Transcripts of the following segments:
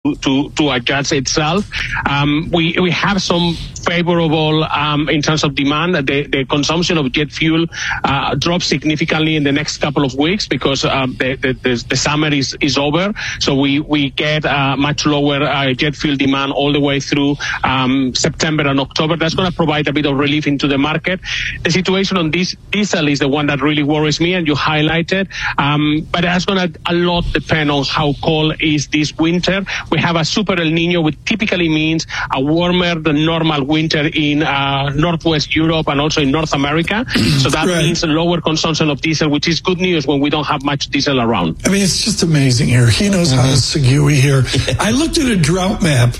to adjust itself. We have some favorable in terms of demand. The consumption of jet fuel drops significantly in the next couple of weeks because the summer is over. So we get much lower jet fuel demand all the way through September and October. That's going to provide a bit of relief into the market. The situation on diesel is the one that really worries me, and you highlighted. But that's going to a lot depend on how cold is this winter. We have a super El Nino, which typically means a warmer than normal winter in Northwest Europe and also in North America. So that means a lower consumption of diesel, which is good news when we don't have much diesel around. I mean, it's just amazing here. He knows how to segue here. I looked at a drought map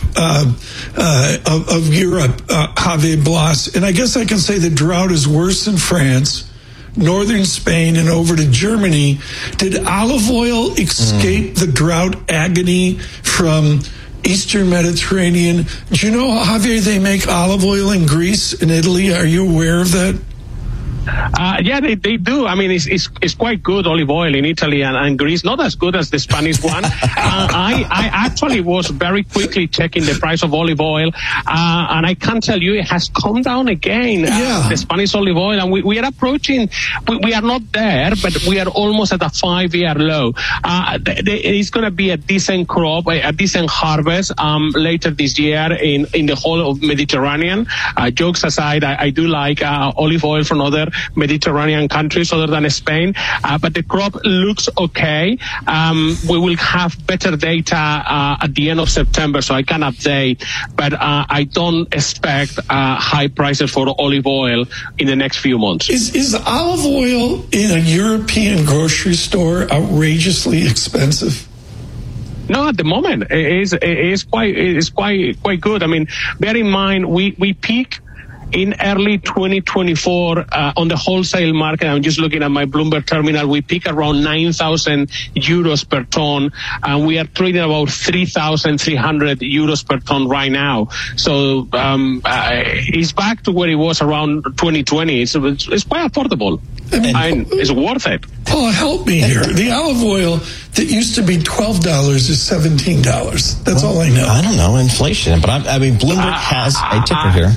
of Europe, Javier Blas, and I guess I can say the drought is worse in France, northern Spain, and over to Germany. Did olive oil escape the drought agony from Eastern Mediterranean? Do you know, Javier, they make olive oil in Greece and Italy? Are you aware of that? Yeah, they do. I mean, it's quite good, olive oil in Italy and Greece. Not as good as the Spanish one. I actually was very quickly checking the price of olive oil, and I can tell you it has come down again. The Spanish olive oil, and we are approaching. We are not there, but we are almost at a 5-year low. It's going to be a decent crop, a decent harvest later this year in the whole of Mediterranean. Jokes aside, I do like olive oil from other Mediterranean countries other than Spain, but the crop looks okay. We will have better data at the end of September, so I can update, but I don't expect high prices for olive oil in the next few months. Is olive oil in a European grocery store outrageously expensive? No, at the moment it is quite good. I mean, bear in mind we peak in early 2024 on the wholesale market. I'm just looking at my Bloomberg terminal. We peak around 9,000 euros per ton, and we are trading about 3,300 euros per ton right now. So it's back to where it was around 2020. It's quite affordable. I mean, it's worth it. Paul, help me here. The olive oil that used to be $12 is $17. That's all I know. I don't know, inflation. But I mean, Bloomberg has a ticker here.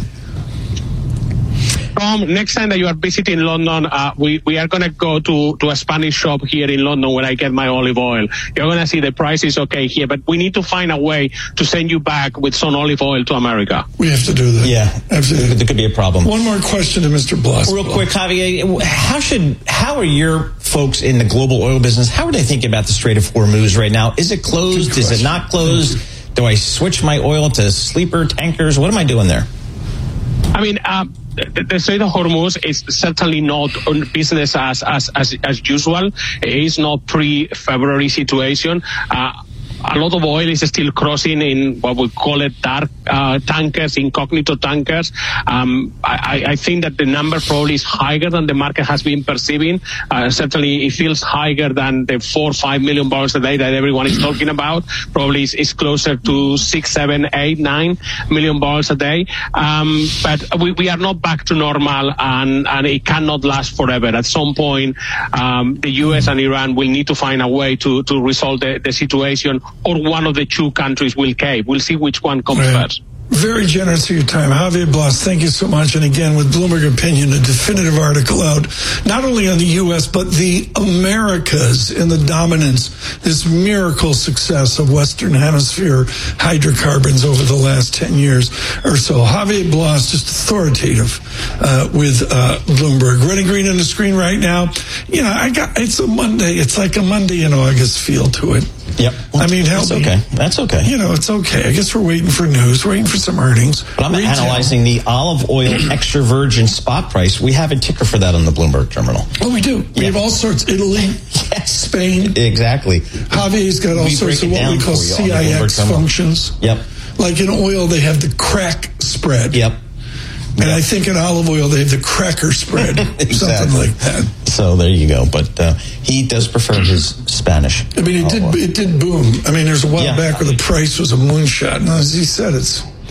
Next time that you are visiting London, we are going to go to a Spanish shop here in London where I get my olive oil. You're going to see the price is okay here, but we need to find a way to send you back with some olive oil to America. We have to do that. Yeah, absolutely. There could be a problem. One more question to Mr. Blas. Real quick, Javier, how are your folks in the global oil business, how are they thinking about the Strait of Hormuz right now? Is it closed? Is it not closed? Do I switch my oil to sleeper tankers? What am I doing there? I mean, the Strait of Hormuz is certainly not on business as usual. It is not pre-February situation. A lot of oil is still crossing in what we call it dark tankers, incognito tankers. I think that the number probably is higher than the market has been perceiving. Certainly, it feels higher than the 4 or 5 million barrels a day that everyone is talking about. Probably it's closer to 6, 7, 8, 9 million barrels a day. But we are not back to normal, and it cannot last forever. At some point, the U.S. and Iran will need to find a way to resolve the situation, or one of the two countries will cave. We'll see which one comes first. Very generous of your time. Javier Blas, thank you so much. And again, with Bloomberg Opinion, a definitive article out, not only on the U.S., but the Americas and the dominance, this miracle success of Western Hemisphere hydrocarbons over the last 10 years or so. Javier Blas, just authoritative with Bloomberg. Red and green on the screen right now. You know, it's a Monday. It's like a Monday in August feel to it. Yep. I mean, help me. Okay. That's okay. You know, it's okay. I guess we're waiting for news, waiting for some earnings. But I'm analyzing the olive oil extra virgin spot price. We have a ticker for that on the Bloomberg terminal. Oh, we do. We have all sorts. Italy, Spain. Exactly. Javier's got all sorts of what we call CIX functions. Yep. Like in oil, they have the crack spread. Yep. And I think in olive oil, they have the cracker spread. Exactly. Something like that. So there you go. But he does prefer his Spanish. I mean, it did boom. I mean, there's a while back where the price was a moonshot. And as he said,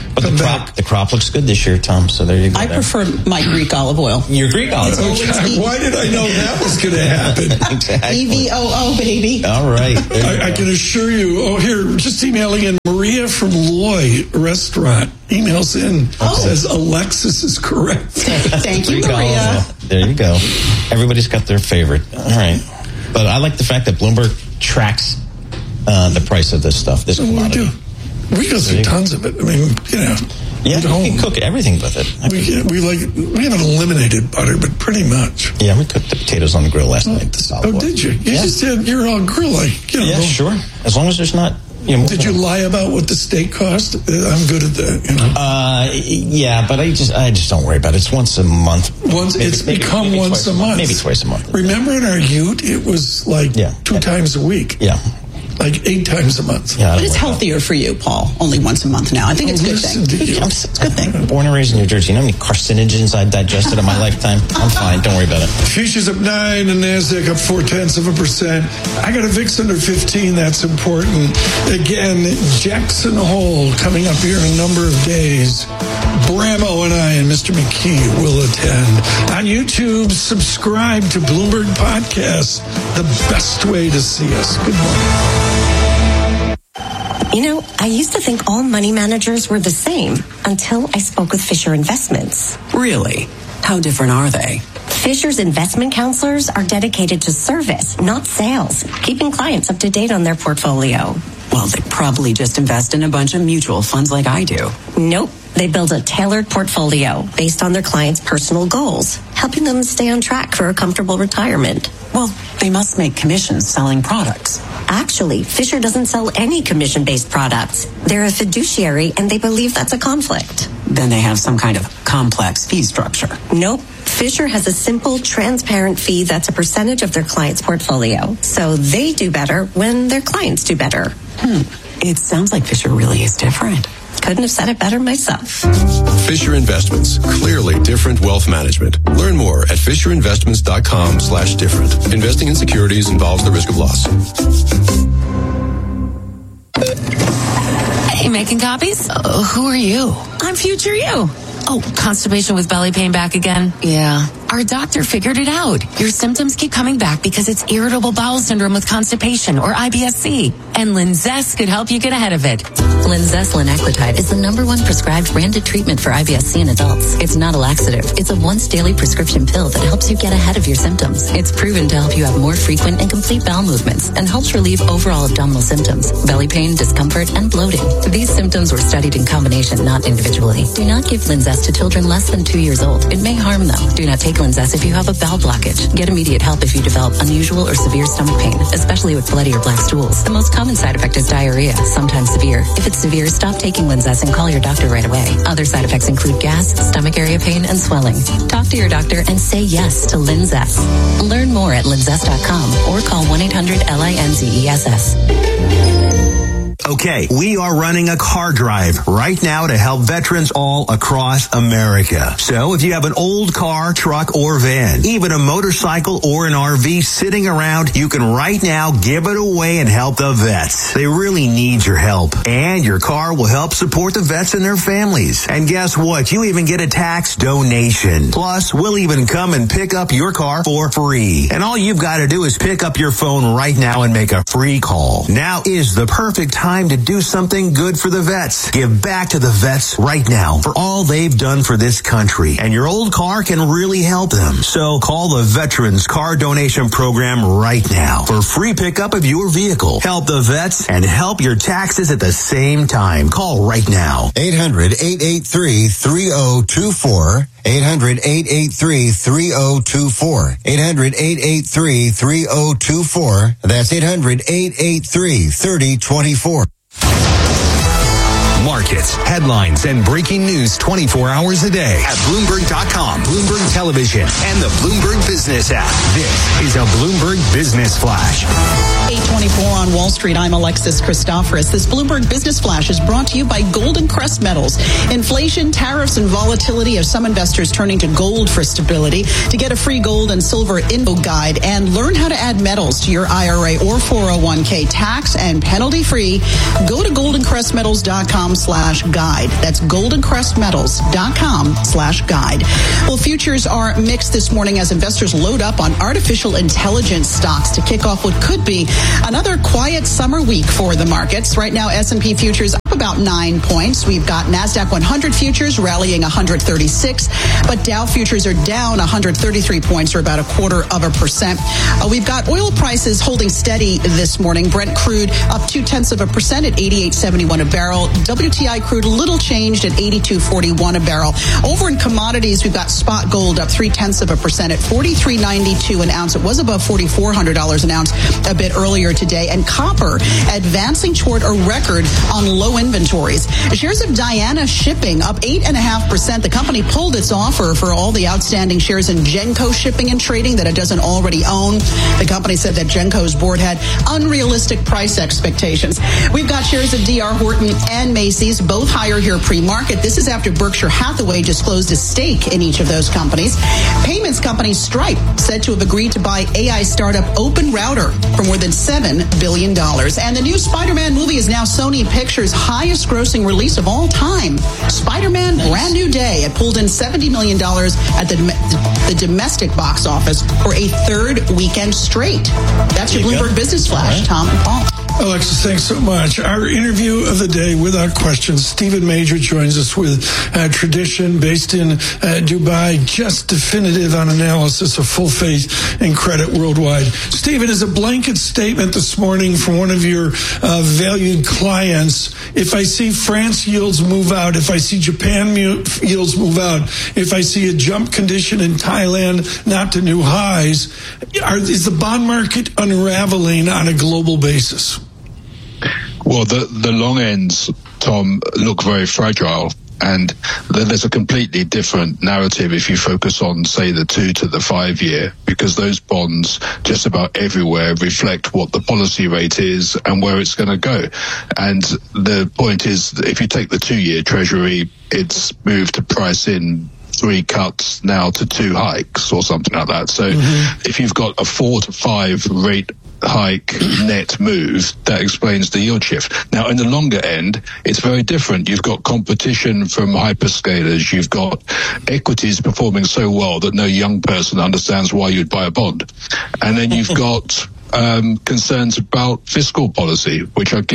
But the crop looks good this year, Tom. So there you go. I prefer my Greek olive oil. Your Greek olive oil. Why did I know that was going to happen? Exactly. EVOO, baby. All right. I can assure you. Oh, here, just emailing in. Maria from Loy Restaurant emails in. Says Alexis is correct. Thank you, Maria. There you go. Everybody's got their favorite. All right. But I like the fact that Bloomberg tracks the price of this stuff, this commodity. We do. We go through tons of it. I mean, Yeah, you can cook everything with it. We haven't eliminated butter, but pretty much. Yeah, we cooked the potatoes on the grill last night. Did you? You just said you're all grill Yeah, sure. As long as there's not. Did you lie about what the steak cost? I'm good at that. Yeah, but I just don't worry about it. It's once a month. It's become once a month. Maybe twice a month. Remember in our Ute, it was like 2 times a week. Yeah. Like 8 times a month. Yeah, but it's healthier for you, Paul. Only once a month now. I think it's a good thing. It's a good thing. Born and raised in New Jersey. You know how many carcinogens I digested in my lifetime? I'm fine. Don't worry about it. Futures up 9 and NASDAQ up 0.4%. I got a VIX under 15. That's important. Again, Jackson Hole coming up here in a number of days. Bramo and I and Mr. McKee will attend. On YouTube, subscribe to Bloomberg Podcast. The best way to see us. Good morning. You know, I used to think all money managers were the same until I spoke with Fisher Investments. Really? How different are they? Fisher's investment counselors are dedicated to service, not sales, keeping clients up to date on their portfolio. Well, they probably just invest in a bunch of mutual funds like I do. Nope. They build a tailored portfolio based on their clients' personal goals, helping them stay on track for a comfortable retirement. Well, they must make commissions selling products. Actually, Fisher doesn't sell any commission-based products. They're a fiduciary, and they believe that's a conflict. Then they have some kind of complex fee structure. Nope. Fisher has a simple, transparent fee that's a percentage of their client's portfolio. So they do better when their clients do better. It sounds like Fisher really is different. Couldn't have said it better myself. Fisher Investments. Clearly different wealth management. Learn more at FisherInvestments.com/different. Investing in securities involves the risk of loss. Hey, making copies? Who are you? I'm future you. Oh, constipation with belly pain back again? Yeah. Our doctor figured it out. Your symptoms keep coming back because it's irritable bowel syndrome with constipation, or IBS-C. And Linzess could help you get ahead of it. Linzess linaclotide is the #1 prescribed branded treatment for IBS-C in adults. It's not a laxative. It's a once daily prescription pill that helps you get ahead of your symptoms. It's proven to help you have more frequent and complete bowel movements and helps relieve overall abdominal symptoms, belly pain, discomfort, and bloating. These symptoms were studied in combination, not individually. Do not give Linzess to children less than 2 years old. It may harm them. Do not take Linzess if you have a bowel blockage. Get immediate help if you develop unusual or severe stomach pain, especially with bloody or black stools. The most common side effect is diarrhea, sometimes severe. If it's severe, stop taking Linzess and call your doctor right away. Other side effects include gas, stomach area pain, and swelling. Talk to your doctor and say yes to Linzess. Learn more at linzess.com or call 1-800-LINZESS. Okay, we are running a car drive right now to help veterans all across America. So if you have an old car, truck, or van, even a motorcycle or an RV sitting around, you can right now give it away and help the vets. They really need your help. And your car will help support the vets and their families. And guess what? You even get a tax donation. Plus, we'll even come and pick up your car for free. And all you've got to do is pick up your phone right now and make a free call. Now is the perfect time to do something good for the vets. Give back to the vets right now for all they've done for this country. And your old car can really help them. So call the Veterans Car Donation Program right now for free pickup of your vehicle. Help the vets and help your taxes at the same time. Call right now. 800-883-3024. 800-883-3024. 800-883-3024. That's 800-883-3024. Markets, headlines, and breaking news 24 hours a day at Bloomberg.com, Bloomberg Television, and the Bloomberg Business app. This is a Bloomberg Business Flash. 8:24 on Wall Street. I'm Alexis Christoforous. This Bloomberg Business Flash is brought to you by Golden Crest Metals. Inflation, tariffs, and volatility have some investors turning to gold for stability. To get a free gold and silver info guide and learn how to add metals to your IRA or 401k tax and penalty free, go to goldencrestmetals.com goldencrestmetals.com/guide. That's goldencrestmetals.com/guide. Well, futures are mixed this morning as investors load up on artificial intelligence stocks to kick off what could be another quiet summer week for the markets. Right now, S&P futures up about 9 points. We've got NASDAQ 100 futures rallying 136, but Dow futures are down 133 points, or about 0.25%. We've got oil prices holding steady this morning. Brent crude up 0.2% at 88.71 a barrel. WTI crude a little changed at 82.41 a barrel. Over in commodities, we've got spot gold up 0.3% at 43.92 an ounce. It was above $4,400 an ounce a bit earlier today. And copper advancing toward a record on low inventories. Shares of Diana Shipping up 8.5%. The company pulled its offer for all the outstanding shares in Genco Shipping and Trading that it doesn't already own. The company said that Genco's board had unrealistic price expectations. We've got shares of D.R. Horton and Macy's, both higher here pre-market. This is after Berkshire Hathaway disclosed a stake in each of those companies. Payments company Stripe said to have agreed to buy AI startup OpenRouter for more than $7 billion. And the new Spider-Man movie is now Sony Pictures' highest grossing release of all time. Spider-Man Brand New Day. It pulled in $70 million at the domestic box office for a third weekend straight. That's your Bloomberg Business Flash, Tom and Paul. Alexis, thanks so much. Our interview of the day, without question, Stephen Major joins us with Tradition, based in Dubai, just definitive on analysis of full faith and credit worldwide. Stephen, is a blanket statement this morning from one of your valued clients: if I see France yields move out, if I see Japan yields move out, if I see a jump condition in Thailand not to new highs, is the bond market unraveling on a global basis? Well, the long ends, Tom, look very fragile. And there's a completely different narrative if you focus on, say, the 2 to the 5 year, because those bonds just about everywhere reflect what the policy rate is and where it's going to go. And the point is, if you take the 2-year Treasury, it's moved to price in 3 cuts now to 2 hikes or something like that. So if you've got a 4 to 5 rate hike net move, that explains the yield shift. Now, in the longer end, it's very different. You've got competition from hyperscalers. You've got equities performing so well that no young person understands why you'd buy a bond. And then you've got concerns about fiscal policy, which I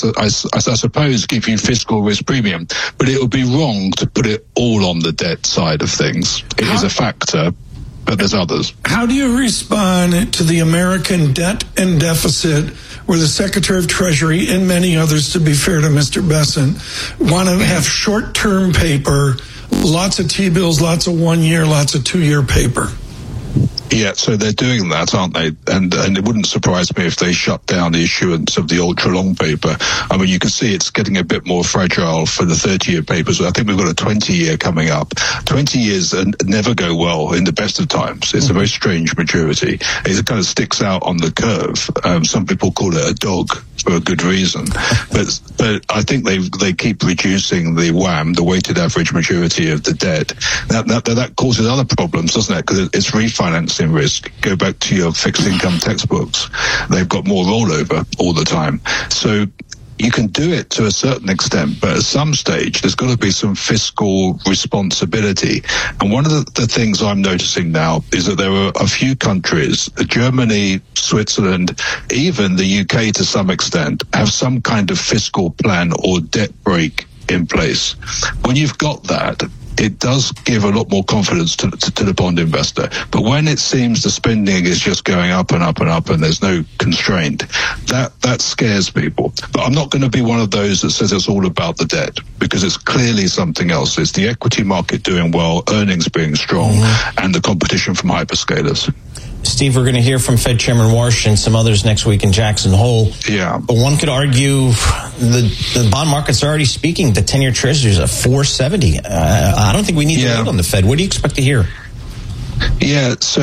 suppose give you fiscal risk premium. But it would be wrong to put it all on the debt side of things. It is a factor, but there's others. How do you respond to the American debt and deficit, where the Secretary of Treasury and many others, to be fair to Mr. Bessent, want to have short-term paper, lots of T-bills, lots of 1 year, lots of 2-year paper? Yeah, so they're doing that, aren't they? And it wouldn't surprise me if they shut down the issuance of the ultra-long paper. I mean, you can see it's getting a bit more fragile for the 30-year papers. I think we've got a 20-year coming up. 20 years never go well in the best of times. It's a very strange maturity. It kind of sticks out on the curve. Some people call it a dog for a good reason. But I think they keep reducing the WAM, the weighted average maturity of the debt. That causes other problems, doesn't it? Because it's refinancing risk. Go back to your fixed income textbooks. They've got more rollover all the time. So you can do it to a certain extent, but at some stage there's got to be some fiscal responsibility. And one of the things I'm noticing now is that there are a few countries, Germany, Switzerland, even the UK to some extent, have some kind of fiscal plan or debt brake in place. When you've got that, it does give a lot more confidence to the bond investor. But when it seems the spending is just going up and up and up and there's no constraint, that scares people. But I'm not going to be one of those that says it's all about the debt, because it's clearly something else. It's the equity market doing well, earnings being strong, and the competition from hyperscalers. Steve, we're going to hear from Fed Chairman Warsh and some others next week in Jackson Hole. Yeah. But one could argue the bond market's already speaking. The 10-year Treasury is at 4.70. I don't think we need to wait on the Fed. What do you expect to hear? Yeah, so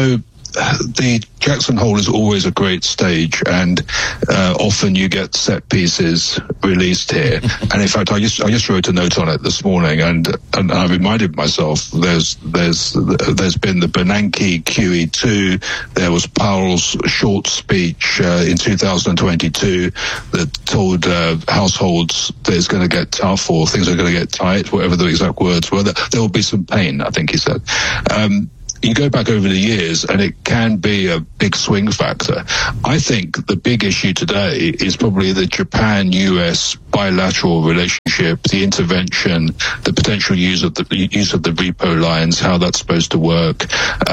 the Jackson Hole is always a great stage, and often you get set pieces released here. And in fact, I just wrote a note on it this morning, and I reminded myself there's been the Bernanke QE2. There was Powell's short speech in 2022 that told households that it's going to get tough, or things are going to get tight, whatever the exact words were. There will be some pain, I think he said. You go back over the years and it can be a big swing factor. I think the big issue today is probably the Japan-US bilateral relationship, the intervention, the potential use of the repo lines, how that's supposed to work.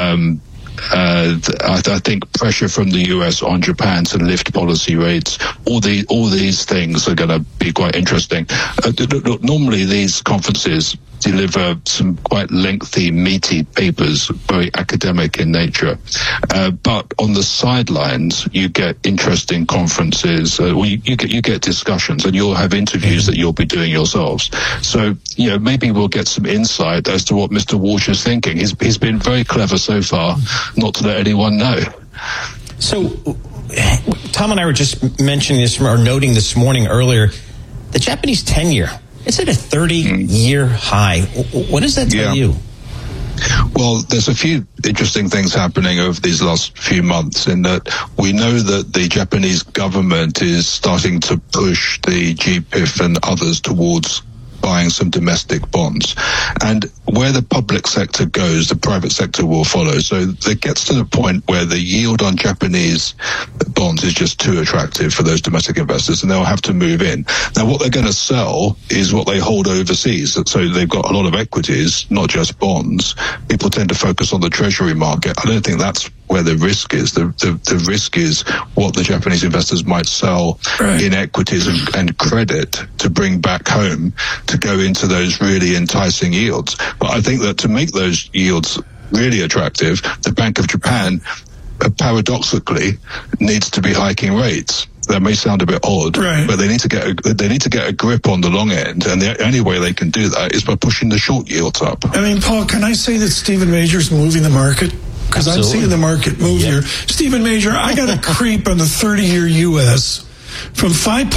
I think pressure from the US on Japan to lift policy rates, all these things are going to be quite interesting. Normally these conferences deliver some quite lengthy, meaty papers, very academic in nature. But on the sidelines, you get interesting conferences, you get discussions, and you'll have interviews that you'll be doing yourselves. So, maybe we'll get some insight as to what Mr. Walsh is thinking. He's been very clever so far not to let anyone know. So, Tom and I were just mentioning this, or noting this morning earlier, the Japanese 10-year, it's at a 30-year high. What does that tell you? Well, there's a few interesting things happening over these last few months, in that we know that the Japanese government is starting to push the GPIF and others towards buying some domestic bonds. And where the public sector goes, the private sector will follow. So it gets to the point where the yield on Japanese bonds is just too attractive for those domestic investors, and they'll have to move in. Now, what they're going to sell is what they hold overseas. So they've got a lot of equities, not just bonds. People tend to focus on the treasury market. I don't think that's where the risk is. The risk is what the Japanese investors might sell in equities and credit to bring back home to go into those really enticing yields. But I think that to make those yields really attractive, the Bank of Japan paradoxically needs to be hiking rates. That may sound a bit odd, but they need to get a grip on the long end, and the only way they can do that is by pushing the short yields up. I mean, Paul, can I say that Stephen Major's moving the market? Because I'm seeing the market move here. Stephen Major, I got a creep on the 30-year U.S. from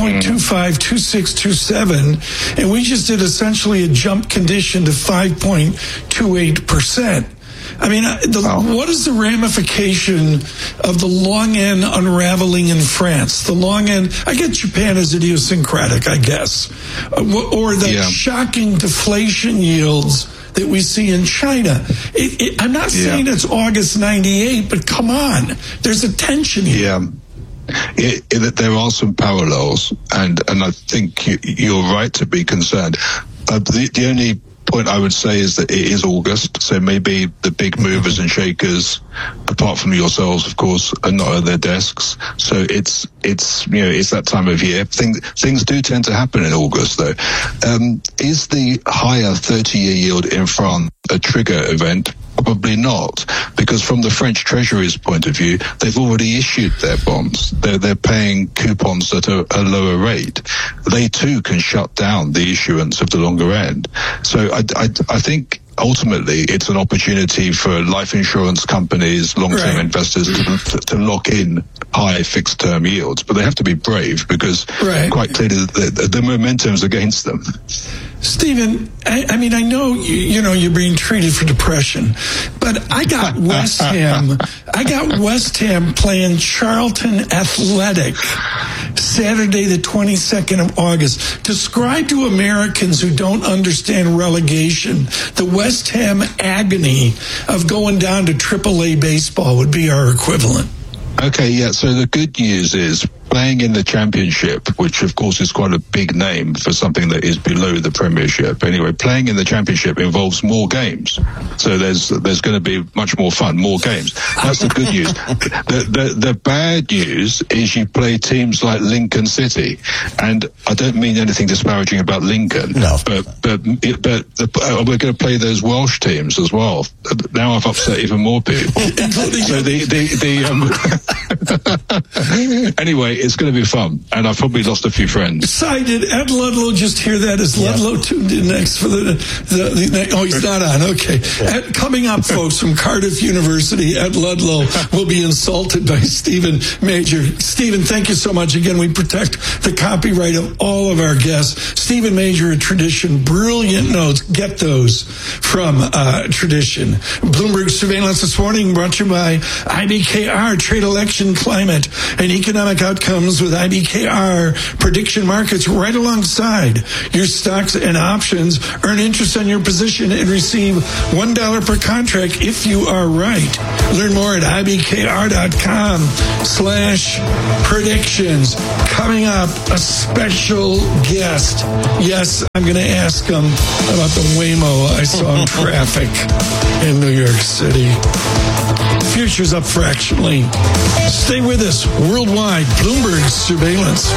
5.25, 2627, and we just did essentially a jump condition to 5.28%. I mean, what is the ramification of the long end unraveling in France? The long end, I get Japan is idiosyncratic, I guess, or the shocking deflation yields that we see in China. I'm not saying it's August 98, but come on, there's a tension here. There are some parallels, and I think you're right to be concerned. The only point I would say is that it is August, so maybe the big movers and shakers, apart from yourselves, of course, are not at their desks. So it's that time of year. Things do tend to happen in August, though. Is the higher 30-year yield in France a trigger event? Probably not, because from the French Treasury's point of view, they've already issued their bonds. They're paying coupons at a lower rate. They too can shut down the issuance of the longer end. So I think ultimately it's an opportunity for life insurance companies, long-term investors to lock in high fixed-term yields, but they have to be brave, because quite clearly the momentum's against them. Stephen, I mean, I know you're being treated for depression, but I got West Ham. I got West Ham playing Charlton Athletic Saturday, the 22nd of August. Describe to Americans who don't understand relegation the West Ham agony of going down to AAA baseball would be our equivalent. Okay, so the good news is playing in the Championship, which of course is quite a big name for something that is below the Premiership. Anyway, playing in the Championship involves more games. So there's going to be much more fun, more games. That's the good news. The bad news is you play teams like Lincoln City. And I don't mean anything disparaging about Lincoln. No. But we're going to play those Welsh teams as well. Now I've upset even more people. So anyway, it's going to be fun, and I've probably lost a few friends. Cy, did Ed Ludlow just hear that? Is Ludlow tuned in next for the oh, he's not on. Okay. Ed, coming up, folks, from Cardiff University, Ed Ludlow will be insulted by Stephen Major. Stephen, thank you so much. Again, we protect the copyright of all of our guests. Stephen Major at Tradition, brilliant notes. Get those from Tradition. Bloomberg Surveillance this morning brought to you by IBKR, Trade, Election, Climate, and Economic Outcomes with IBKR prediction markets right alongside your stocks and options. Earn interest on your position and receive $1 per contract if you are right. Learn more at IBKR.com/predictions. Coming up, a special guest. Yes, I'm going to ask him about the Waymo I saw in traffic in New York City. Futures up fractionally. Stay with us. Worldwide, Bloomberg Surveillance.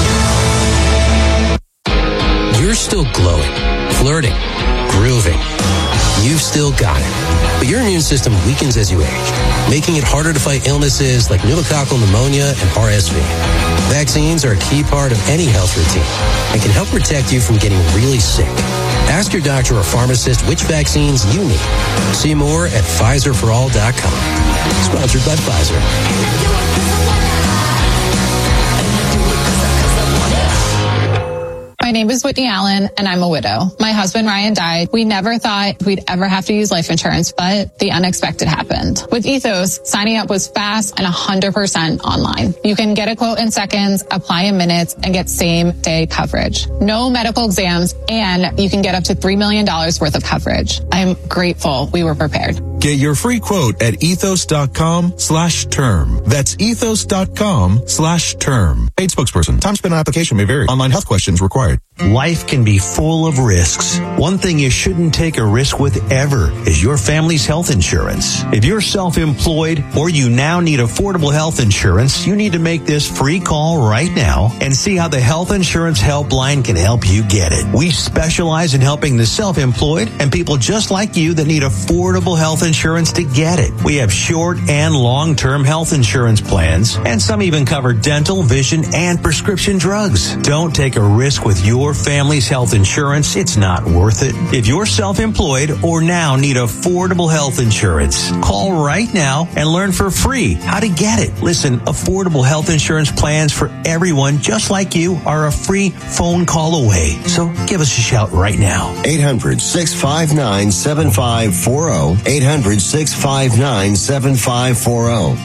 You're still glowing, flirting, grooving. You've still got it. But your immune system weakens as you age, making it harder to fight illnesses like pneumococcal pneumonia and RSV. Vaccines are a key part of any health routine and can help protect you from getting really sick. Ask your doctor or pharmacist which vaccines you need. See more at PfizerForAll.com. Sponsored by Pfizer. My name is Whitney Allen, and I'm a widow. My husband, Ryan, died. We never thought we'd ever have to use life insurance, but the unexpected happened. With Ethos, signing up was fast and 100% online. You can get a quote in seconds, apply in minutes, and get same-day coverage. No medical exams, and you can get up to $3 million worth of coverage. I'm grateful we were prepared. Get your free quote at ethos.com/term. That's ethos.com/term. Paid spokesperson. Time spent on application may vary. Online health questions required. Life can be full of risks. One thing you shouldn't take a risk with ever is your family's health insurance. If you're self-employed or you now need affordable health insurance, you need to make this free call right now and see how the Health Insurance Helpline can help you get it. We specialize in helping the self-employed and people just like you that need affordable health insurance to get it. We have short and long-term health insurance plans, and some even cover dental, vision, and prescription drugs. Don't take a risk with your family's health insurance. It's not worth it. If you're self-employed or now need affordable health insurance, call right now and learn for free how to get it. Listen, affordable health insurance plans for everyone just like you are a free phone call away. So give us a shout right now. 800-659-7540. 800-659-7540.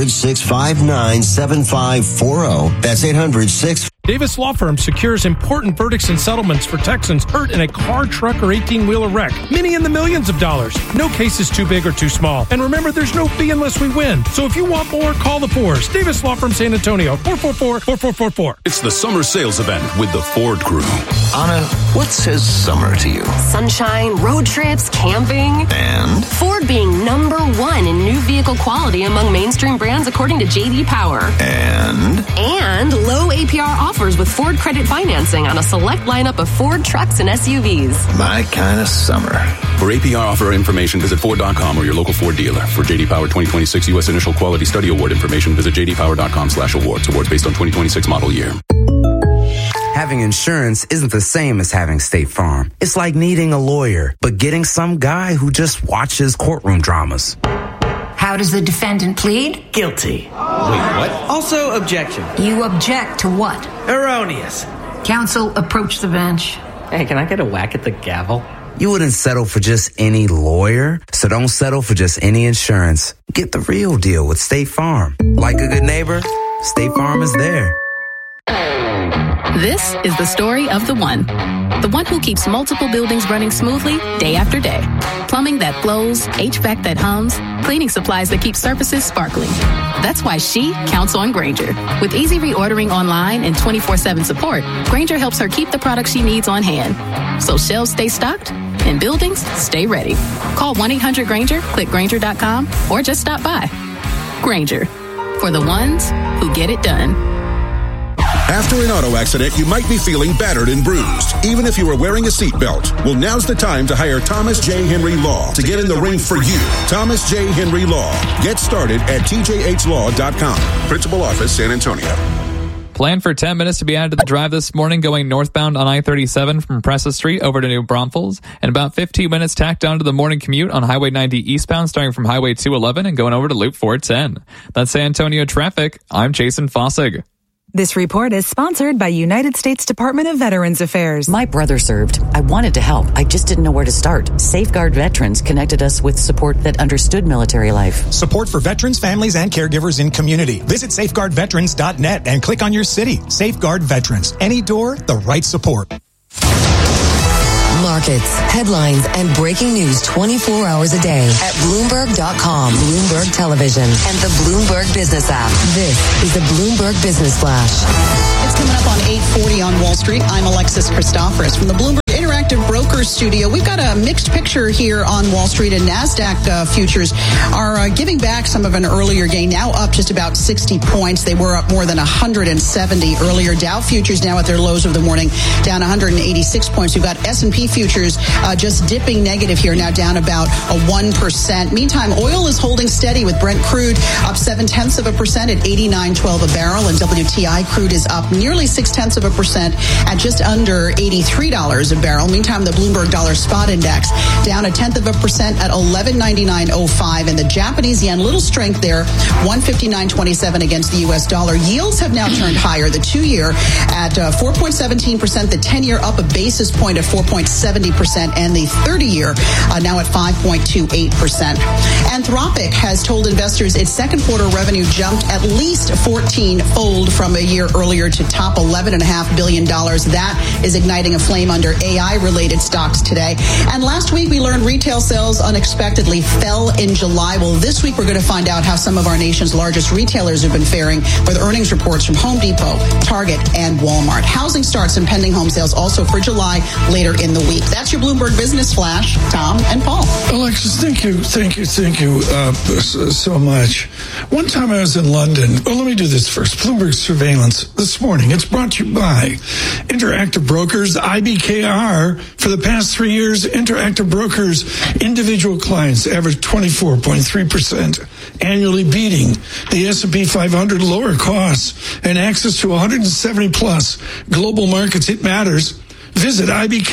800-659-7540. That's 800-659-7540. Davis Law Firm secures important verdicts and settlements for Texans hurt in a car, truck, or 18-wheeler wreck. Many in the millions of dollars. No case is too big or too small. And remember, there's no fee unless we win. So if you want more, call the Fours. Davis Law Firm San Antonio, 444-4444. It's the summer sales event with the Ford Crew. Anna, what says summer to you? Sunshine, road trips, camping. And? Ford being #1 in new vehicle quality among mainstream brands according to J.D. Power. And low APR offers with Ford credit financing on a select lineup of Ford trucks and SUVs. My kind of summer. For APR offer information, visit Ford.com or your local Ford dealer. For J.D. Power 2026 U.S. Initial Quality Study Award information, visit jdpower.com/awards. Awards based on 2026 model year. Having insurance isn't the same as having State Farm. It's like needing a lawyer, but getting some guy who just watches courtroom dramas. How does the defendant plead? Guilty. Wait, what? Also, objection. You object to what? Erroneous. Counsel, approach the bench. Hey, can I get a whack at the gavel? You wouldn't settle for just any lawyer, so don't settle for just any insurance. Get the real deal with State Farm. Like a good neighbor, State Farm is there. This is the story of the one who keeps multiple buildings running smoothly day after day. Plumbing that flows, HVAC that hums, cleaning supplies that keep surfaces sparkling. That's why she counts on Grainger. With easy reordering online and 24/7 support, Grainger helps her keep the products she needs on hand. So shelves stay stocked and buildings stay ready. Call 1-800-GRAINGER, click Grainger.com, or just stop by. Grainger, for the ones who get it done. After an auto accident, you might be feeling battered and bruised, even if you were wearing a seatbelt. Well, now's the time to hire Thomas J. Henry Law to get in the ring for you. Thomas J. Henry Law. Get started at tjhlaw.com. Principal Office, San Antonio. Plan for 10 minutes to be added to the drive this morning going northbound on I-37 from Presa Street over to New Braunfels, and about 15 minutes tacked on to the morning commute on Highway 90 eastbound starting from Highway 211 and going over to Loop 410. That's San Antonio traffic. I'm Jason Fossig. This report is sponsored by United States Department of Veterans Affairs. My brother served. I wanted to help. I just didn't know where to start. Safeguard Veterans connected us with support that understood military life. Support for veterans, families, and caregivers in community. Visit safeguardveterans.net and click on your city. Safeguard Veterans. Any door, the right support. Markets, headlines, and breaking news 24 hours a day at Bloomberg.com, Bloomberg Television, and the Bloomberg Business app. This is the Bloomberg Business Flash. It's coming up on 8:40 on Wall Street. I'm Alexis Christoforous from the Bloomberg Interactive Brokers Studio. We've got a mixed picture here on Wall Street, and NASDAQ futures are giving back some of an earlier gain, now up just about 60 points. They were up more than 170 earlier. Dow futures now at their lows of the morning, down 186 points. We've got S&P futures just dipping negative here, now down about 1%. Meantime, oil is holding steady with Brent crude up 0.7% at $89.12 a barrel, and WTI crude is up nearly 0.6% at just under $83 a barrel. Meantime, the Bloomberg Dollar Spot Index down 0.1% at 1199.05, and the Japanese yen, little strength there, 159.27 against the U.S. dollar. Yields have now turned higher. The 2-year at 4.17%, the 10-year up a basis point at 4.70%, and the 30-year now at 5.28%. Anthropic has told investors its second quarter revenue jumped at least 14-fold from a year earlier to top $11.5 billion. That is igniting a flame under AI-related stocks today. And last week, we learned retail sales unexpectedly fell in July. Well, this week, we're going to find out how some of our nation's largest retailers have been faring with earnings reports from Home Depot, Target, and Walmart. Housing starts and pending home sales also for July later in the week. That's your Bloomberg Business Flash. Tom and Paul. Alexis, thank you so much. One time I was in London. Well, let me do this first. Bloomberg Surveillance this morning. It's brought to you by Interactive Brokers, IBKR. For the past 3 years, Interactive Brokers individual clients average 24.3% annually, beating the S&P 500. Lower costs and access to 170 plus global markets. It matters. Visit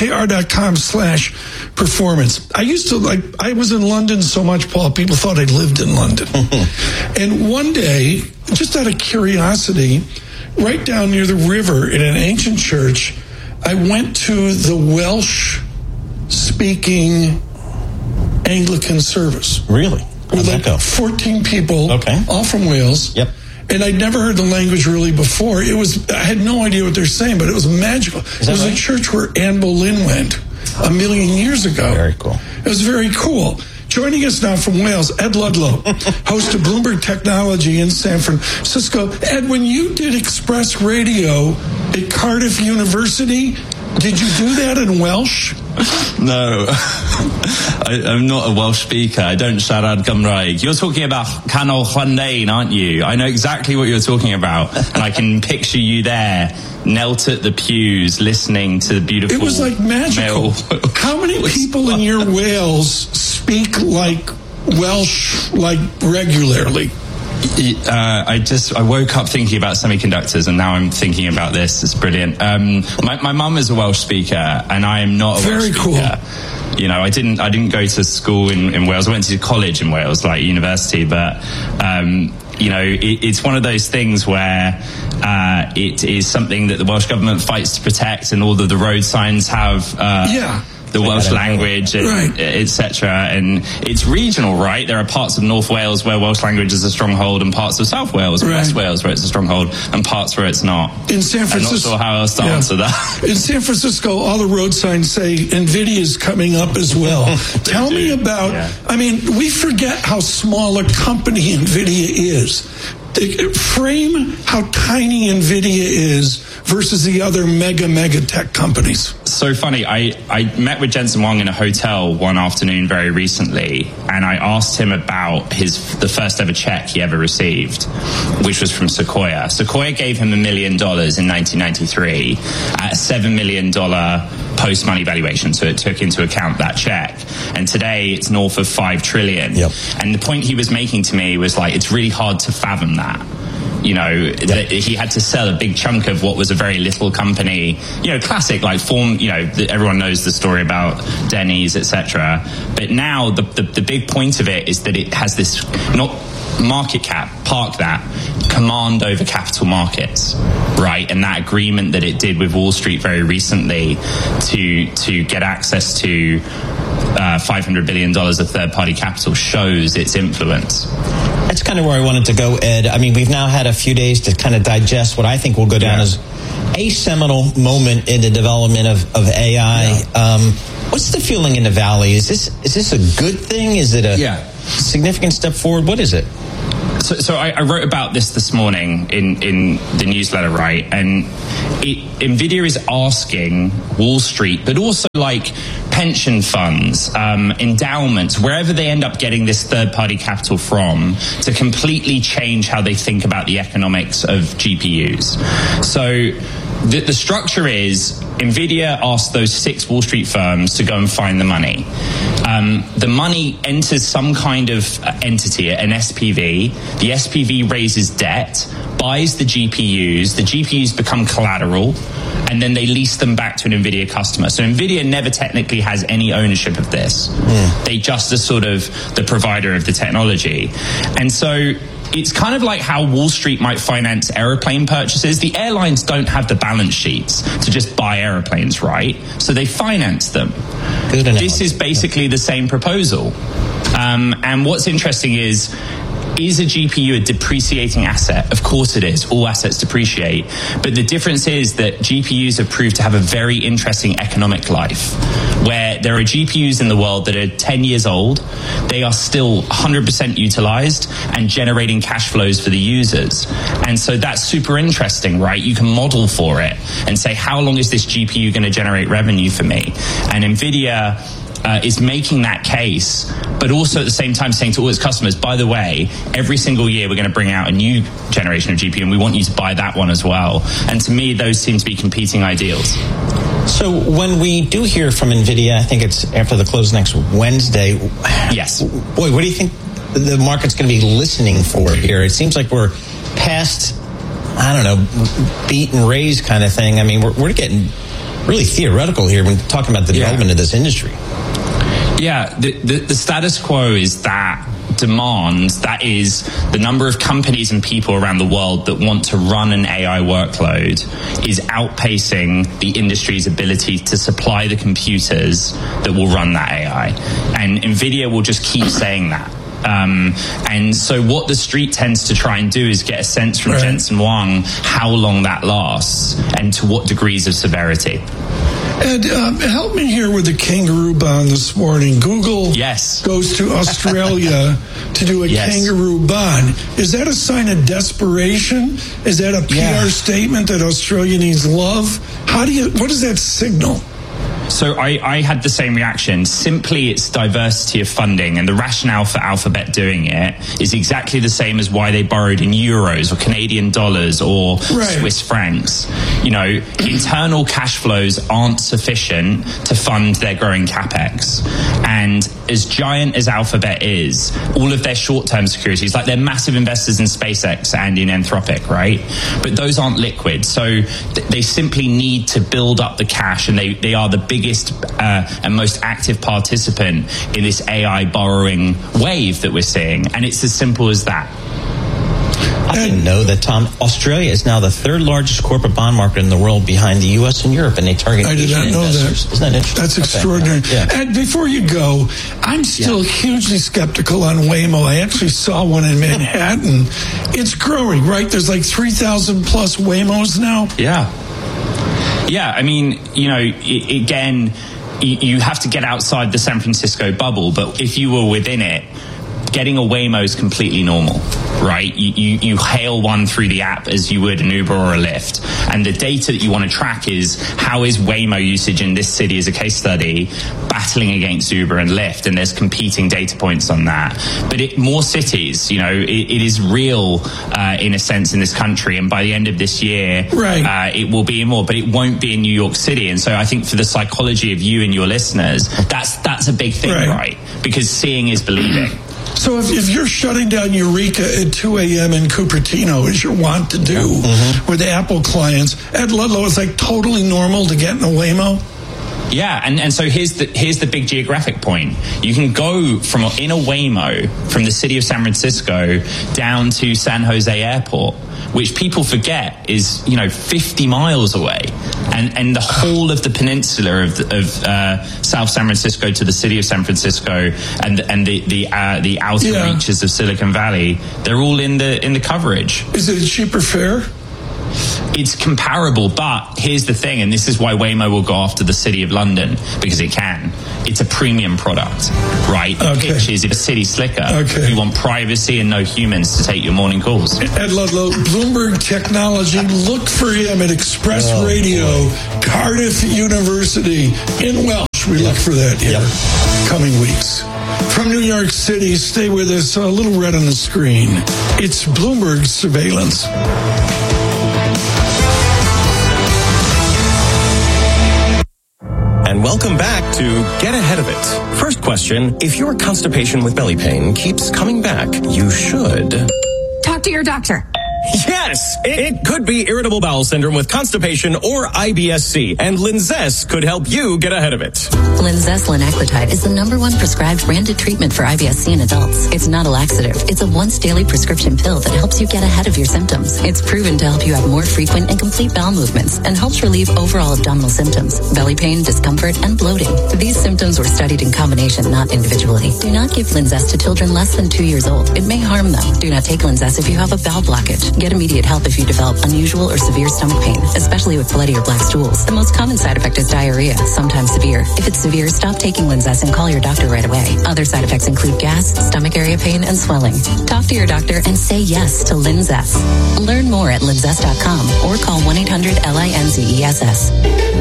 ibkr.com/performance. I was in London so much, Paul, people thought I lived in London. And one day, just out of curiosity, right down near the river in an ancient church, I went to the Welsh-speaking Anglican service. Really? With like 14 people, all from Wales. Yep. And I'd never heard the language really before. I had no idea what they're saying, but it was magical. It was a church where Anne Boleyn went 1 million years ago. Very cool. It was very cool. Joining us now from Wales, Ed Ludlow, host of Bloomberg Technology in San Francisco. Ed, when you did Express Radio at Cardiff University, did you do that in Welsh? No, I'm not a Welsh speaker. I don't siarad Gymraeg. You're talking about Canol Llandein, aren't you? I know exactly what you're talking about, and I can picture you there, knelt at the pews, listening to the beautiful. It was like magical. How many people in your Wales speak like Welsh, like regularly? I woke up thinking about semiconductors, and now I'm thinking about this. It's brilliant. My mum is a Welsh speaker, and I am not a Welsh speaker. Very cool. You know, I didn't go to school in Wales. I went to college in Wales, like university, but you know, it's one of those things where it is something that the Welsh government fights to protect, and all of the road signs have the Welsh language, etc. And it's regional, right? There are parts of North Wales where Welsh language is a stronghold, and parts of South Wales and West Wales where it's a stronghold, and parts where it's not. In San Francisco, I'm not sure how else to answer that. In San Francisco, all the road signs say NVIDIA is coming up as well. Tell me about, I mean, we forget how small a company NVIDIA is. Frame how tiny NVIDIA is versus the other mega tech companies. So funny, I met with Jensen Huang in a hotel one afternoon very recently, and I asked him about the first ever check he ever received, which was from Sequoia. Sequoia gave him $1 million in 1993 at a $7 million post-money valuation, so it took into account that check. And today it's north of $5 trillion. Yep. And the point he was making to me was like, it's really hard to fathom that. that he had to sell a big chunk of what was a very little company, classic, like everyone knows the story about Denny's, etc. But now the big point of it is that it has this, not market cap, park that, command over capital markets, right? And that agreement that it did with Wall Street very recently to get access to $500 billion of third-party capital shows its influence. That's kind of where I wanted to go, Ed. I mean, we've now had a few days to kind of digest what I think will go down as a seminal moment in the development of AI. What's the feeling in the Valley? Is this a good thing? Is it a significant step forward? What is it? So I wrote about this morning in the newsletter, right? And NVIDIA is asking Wall Street, but also like pension funds, endowments, wherever they end up getting this third-party capital from, to completely change how they think about the economics of GPUs. So the structure is NVIDIA asked those 6 Wall Street firms to go and find the money. The money enters some kind of entity, an SPV. The SPV raises debt, buys the GPUs become collateral, and then they lease them back to an NVIDIA customer. So NVIDIA never technically has any ownership of this. They just are sort of the provider of the technology. And so it's kind of like how Wall Street might finance airplane purchases. The airlines don't have the balance sheets to just buy airplanes, right? So they finance them. This is basically the same proposal. And what's interesting is a GPU a depreciating asset? Of course it is. All assets depreciate. But the difference is that GPUs have proved to have a very interesting economic life, where there are GPUs in the world that are 10 years old. They are still 100% utilized and generating cash flows for the users. And so that's super interesting, right? You can model for it and say, how long is this GPU going to generate revenue for me? And NVIDIA is making that case, but also at the same time saying to all its customers, by the way, every single year we're going to bring out a new generation of GPU and we want you to buy that one as well. And to me, those seem to be competing ideals. So when we do hear from NVIDIA, I think it's after the close next Wednesday. Yes. Boy, what do you think the market's going to be listening for here? It seems like we're past, I don't know, beat and raise kind of thing. I mean, we're getting really theoretical here when talking about the development of this industry. Yeah, the status quo is that demand, that is the number of companies and people around the world that want to run an AI workload, is outpacing the industry's ability to supply the computers that will run that AI. And NVIDIA will just keep saying that. And so what the street tends to try and do is get a sense from Jensen Huang how long that lasts and to what degrees of severity. Ed, help me here with the kangaroo bond this morning. Google goes to Australia to do a kangaroo bond. Is that a sign of desperation? Is that a PR statement that Australia needs love? What does that signal? So I had the same reaction. Simply, it's diversity of funding, and the rationale for Alphabet doing it is exactly the same as why they borrowed in euros or Canadian dollars or Swiss francs. Internal cash flows aren't sufficient to fund their growing capex. And as giant as Alphabet is, all of their short-term securities, like they're massive investors in SpaceX and in Anthropic, right? But those aren't liquid. So they simply need to build up the cash, and they are the biggest and most active participant in this AI borrowing wave that we're seeing. And it's as simple as that. I didn't know that, Tom. Australia is now the third largest corporate bond market in the world behind the U.S. and Europe, and they target I did not know investors. that. Isn't that interesting? That's extraordinary. Yeah. And before you go, I'm still hugely skeptical on Waymo. I actually saw one in Manhattan. It's growing, right? There's like 3,000 plus Waymos now. Yeah, I mean, again, you have to get outside the San Francisco bubble, but if you were within it, getting a Waymo is completely normal, right? You hail one through the app as you would an Uber or a Lyft. And the data that you want to track is how is Waymo usage in this city as a case study battling against Uber and Lyft, and there's competing data points on that. But more cities, it is real in a sense in this country, and by the end of this year, it will be in more, but it won't be in New York City. And so I think for the psychology of you and your listeners, that's a big thing, right? Because seeing is believing. So if you're shutting down Eureka at 2 a.m. in Cupertino, as you're wont to do with Apple clients, at Ludlow, it's like totally normal to get in a Waymo? Yeah, and so here's the big geographic point. You can go from in a Waymo from the city of San Francisco down to San Jose Airport, which people forget is 50 miles away, and the whole of the peninsula of South San Francisco to the city of San Francisco and the outer reaches of Silicon Valley, they're all in the coverage. Is it a cheaper fare? It's comparable, but here's the thing, and this is why Waymo will go after the City of London, because it can. It's a premium product, right? The pitch is a city slicker. You want privacy and no humans to take your morning calls. Ed Ludlow, Bloomberg Technology, look for him at Express Radio, Cardiff University in Welsh. We look for that here coming weeks. From New York City, stay with us, a little red on the screen. It's Bloomberg Surveillance. And welcome back to Get Ahead of It. First question, if your constipation with belly pain keeps coming back, you should talk to your doctor. Yes, it could be irritable bowel syndrome with constipation or IBS-C, and Linzess could help you get ahead of it. Linzess linaclotide is the #1 prescribed branded treatment for IBS-C in adults. It's not a laxative. It's a once-daily prescription pill that helps you get ahead of your symptoms. It's proven to help you have more frequent and complete bowel movements and helps relieve overall abdominal symptoms, belly pain, discomfort, and bloating. These symptoms were studied in combination, not individually. Do not give Linzess to children less than 2 years old. It may harm them. Do not take Linzess if you have a bowel blockage. Get immediate help if you develop unusual or severe stomach pain, especially with bloody or black stools. The most common side effect is diarrhea, sometimes severe. If it's severe, stop taking Linzess and call your doctor right away. Other side effects include gas, stomach area pain, and swelling. Talk to your doctor and say yes to Linzess. Learn more at linzess.com or call 1-800-LINZESS.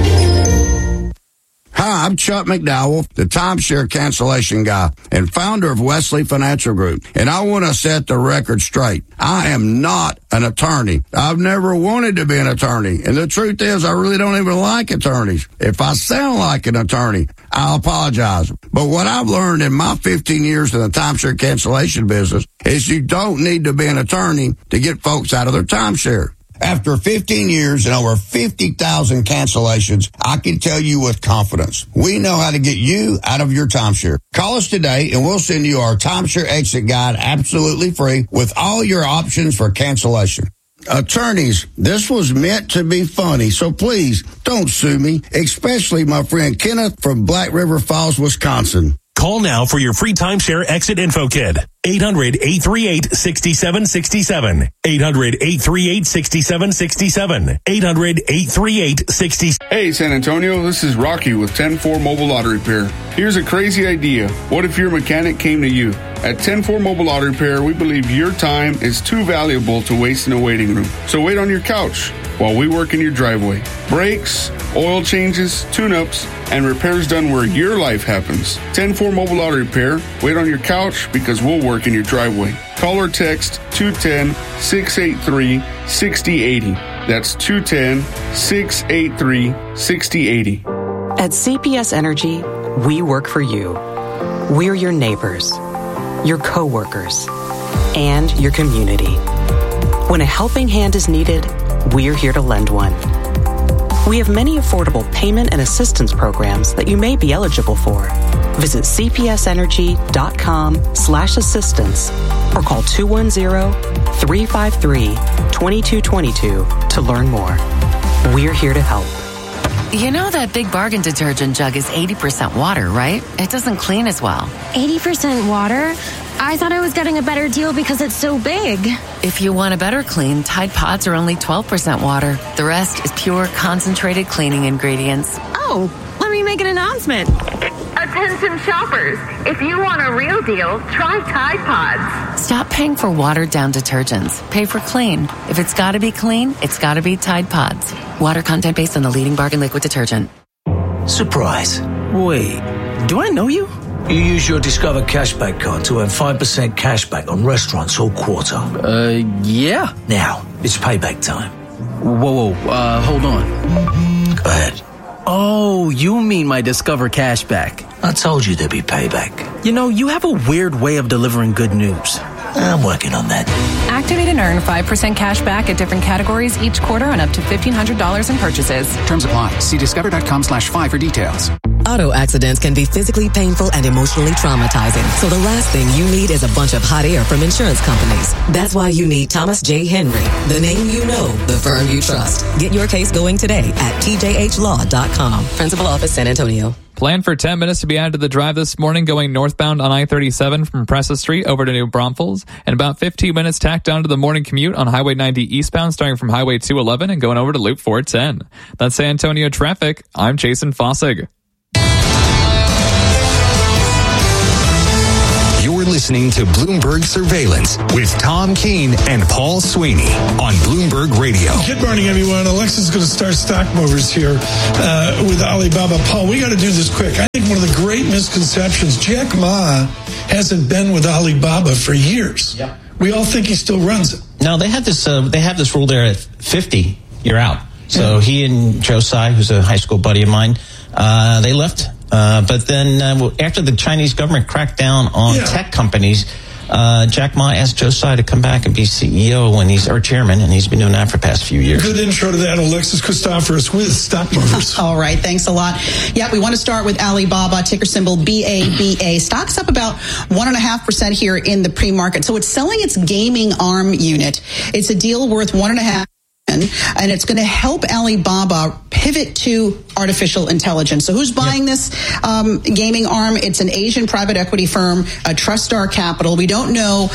Hi, I'm Chuck McDowell, the timeshare cancellation guy and founder of Wesley Financial Group. And I want to set the record straight. I am not an attorney. I've never wanted to be an attorney. And the truth is, I really don't even like attorneys. If I sound like an attorney, I'll apologize. But what I've learned in my 15 years in the timeshare cancellation business is you don't need to be an attorney to get folks out of their timeshare. After 15 years and over 50,000 cancellations, I can tell you with confidence, we know how to get you out of your timeshare. Call us today and we'll send you our timeshare exit guide absolutely free with all your options for cancellation. Attorneys, this was meant to be funny, so please don't sue me, especially my friend Kenneth from Black River Falls, Wisconsin. Call now for your free timeshare exit info kit. 800-838-6767. 800-838-6767. 800-838-6767. Hey, San Antonio, this is Rocky with 10-4 Mobile Auto Repair. Here's a crazy idea. What if your mechanic came to you? At 10-4 Mobile Auto Repair, we believe your time is too valuable to waste in a waiting room. So wait on your couch while we work in your driveway. Brakes, oil changes, tune-ups, and repairs done where your life happens. 10-4 Mobile Auto Repair. Wait on your couch because we'll work in your driveway. Call or text 210-683-6080. That's 210-683-6080. At CPS Energy, we work for you. We're your neighbors, your coworkers, and your community. When a helping hand is needed, we're here to lend one. We have many affordable payment and assistance programs that you may be eligible for. Visit cpsenergy.com/assistance or call 210-353-2222 to learn more. We're here to help. You know that Big Bargain detergent jug is 80% water, right? It doesn't clean as well. 80% water? I thought I was getting a better deal because it's so big. If you want a better clean, Tide Pods are only 12% water. The rest is pure, concentrated cleaning ingredients. Oh, let me make an announcement. Attention shoppers, if you want a real deal, try Tide Pods. Stop paying for watered-down detergents. Pay for clean. If it's got to be clean, it's got to be Tide Pods. Water content based on the leading bargain liquid detergent. Surprise. Wait, do I know you? You use your Discover Cashback card to earn 5% cashback on restaurants all quarter. Yeah. Now, it's payback time. Whoa, hold on. Go ahead. Oh, you mean my Discover Cashback. I told you there'd be payback. You know, you have a weird way of delivering good news. I'm working on that. Activate and earn 5% cash back at different categories each quarter on up to $1,500 in purchases. Terms apply. See discover.com/5 for details. Auto accidents can be physically painful and emotionally traumatizing. So the last thing you need is a bunch of hot air from insurance companies. That's why you need Thomas J. Henry, the name you know, the firm you trust. Get your case going today at tjhlaw.com. Principal Office, San Antonio. Plan for 10 minutes to be added to the drive this morning going northbound on I-37 from Presa Street over to New Braunfels, and about 15 minutes tacked on to the morning commute on Highway 90 eastbound starting from Highway 211 and going over to Loop 410. That's San Antonio traffic. I'm Jason Fossig. You're listening to Bloomberg Surveillance with Tom Keene and Paul Sweeney on Bloomberg Radio. Good morning, everyone. Alexa's going to start stock movers here with Alibaba. Paul, we got to do this quick. I think one of the great misconceptions, Jack Ma hasn't been with Alibaba for years. Yep. We all think he still runs it. No, they have this rule there at 50, you're out. So he and Joe Tsai, who's a high school buddy of mine, they left. But then after the Chinese government cracked down on tech companies, Jack Ma asked Joe Tsai to come back and be CEO or chairman, and he's been doing that for the past few years. Good intro to that, Alexis Christoforous with Stock Movers. All right, thanks a lot. Yeah, we want to start with Alibaba, ticker symbol BABA. Stock's up about 1.5% here in the pre-market. So it's selling its gaming arm unit. It's a deal worth $1.5 billion, and it's going to help Alibaba pivot to artificial intelligence. So who's buying this gaming arm? It's an Asian private equity firm, TrustStar Capital. We don't know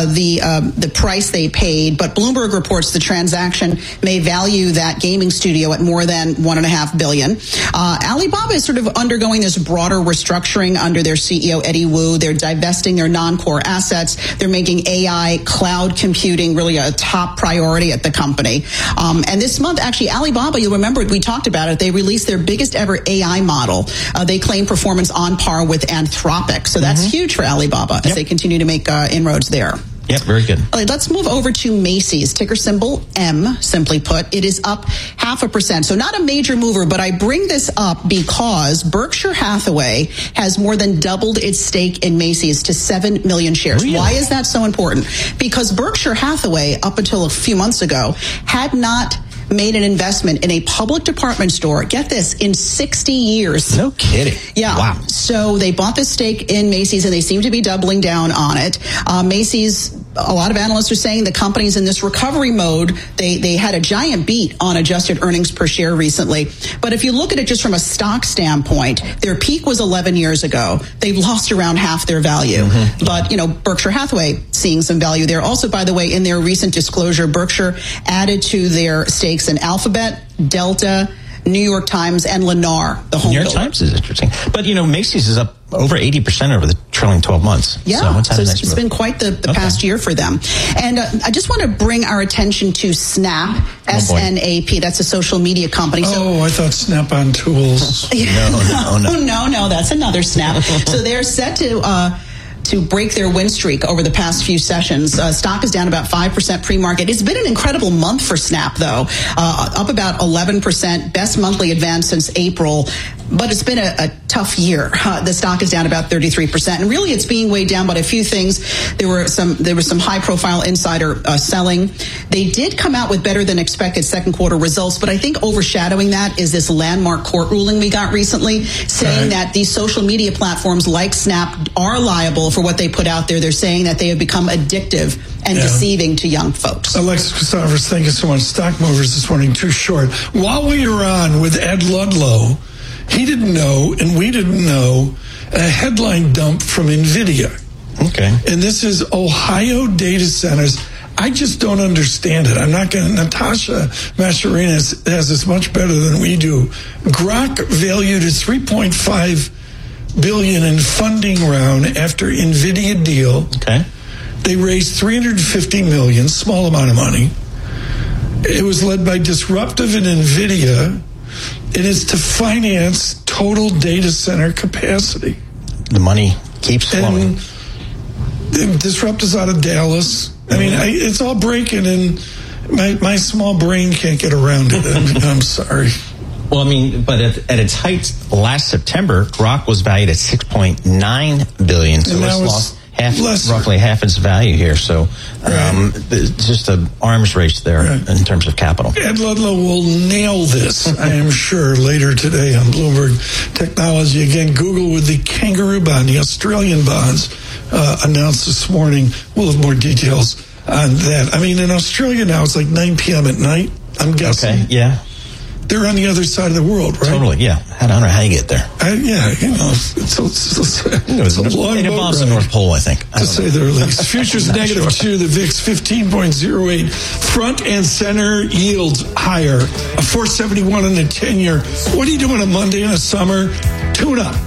the price they paid, but Bloomberg reports the transaction may value that gaming studio at more than $1.5 billion. Alibaba is sort of undergoing this broader restructuring under their CEO, Eddie Wu. They're divesting their non-core assets. They're making AI, cloud computing really a top priority at the company. And this month, actually, Alibaba, you'll remember we talked about it, they released their biggest ever AI model. They claim performance on par with Anthropic. So that's huge for Alibaba as they continue to make inroads there. Yep, very good. All right, let's move over to Macy's, ticker symbol M, simply put. It is up 0.5%. So not a major mover, but I bring this up because Berkshire Hathaway has more than doubled its stake in Macy's to 7 million shares. Really? Why is that so important? Because Berkshire Hathaway, up until a few months ago, had not made an investment in a public department store, get this, in 60 years. No kidding. Yeah. Wow. So they bought the stake in Macy's and they seem to be doubling down on it. Macy's, a lot of analysts are saying the company's in this recovery mode. They had a giant beat on adjusted earnings per share recently. But if you look at it just from a stock standpoint, their peak was 11 years ago. They've lost around half their value. But, Berkshire Hathaway seeing some value there. Also, by the way, in their recent disclosure, Berkshire added to their stakes in Alphabet, Delta, New York Times, and Lennar, the home New York builder. Times is interesting. But, Macy's is up over 80% over the trailing 12 months. Yeah, so it's been quite the past year for them. And I just want to bring our attention to Snap, SNAP. That's a social media company. So, I thought Snap-on Tools. No, that's another Snap. So they're set to break their win streak over the past few sessions. Stock is down about 5% pre-market. It's been an incredible month for Snap, though. Up about 11%, best monthly advance since April. But it's been a tough year. The stock is down about 33%. And really, it's being weighed down by a few things. There was some high-profile insider selling. They did come out with better than expected second quarter results, but I think overshadowing that is this landmark court ruling we got recently saying that these social media platforms like Snap are liable for what they put out there. They're saying that they have become addictive and deceiving to young folks. Alexis Christoforous, thank you so much. Stock movers this morning, too short. While we were on with Ed Ludlow, he didn't know, and we didn't know, a headline dump from NVIDIA. Okay. And this is Ohio data centers. I just don't understand it. I'm not going to. Natasha Mascarenhas has this much better than we do. Grok valued at $3.5 billion in funding round after NVIDIA deal. Okay. They raised $350 million, small amount of money. It was led by Disruptive and NVIDIA. It is to finance total data center capacity. The money keeps flowing. Disrupt is out of Dallas. I mean, it's all breaking, and my small brain can't get around it. I'm sorry. Well, I mean, but at its height last September, Grok was valued at $6.9 billion. So it's lost roughly half its value here. So it's just an arms race there in terms of capital. Ed Ludlow will nail this, I am sure, later today on Bloomberg Technology. Again, Google with the kangaroo bond, the Australian bonds, announced this morning. We'll have more details on that. I mean, in Australia now, it's like 9 p.m. at night, I'm guessing. Okay, yeah. They're on the other side of the world, right? Totally, yeah. I don't know how you get there. It's a long it involves the North Pole, I think. To say the least. Futures -2, the VIX 15.08. Front and center yields higher. A 471 in the 10-year. What are you doing a Monday in the summer? Tune up.